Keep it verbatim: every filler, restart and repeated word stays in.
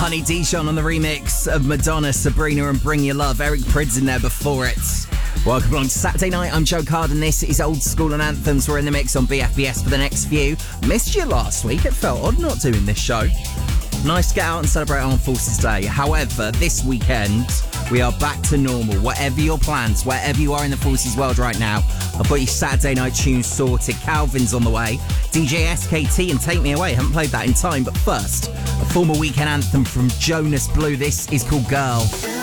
Honey Dijon on the remix of Madonna, Sabrina and Bring Your Love. Eric Prydz in there before it. Welcome along to Saturday night. I'm Joe Carden. This is Old School and Anthems. We're in the mix on B F B S for the next few. Missed you last week. It felt odd not doing this show. Nice to get out and celebrate Armed Forces Day. However, this weekend, we are back to normal. Whatever your plans, wherever you are in the Forces world right now, I've got your Saturday night tunes sorted. Calvin's on the way. D J S K T and Take Me Away. Haven't played that in time, but first, a former weekend anthem from Jonas Blue. This is called Girl.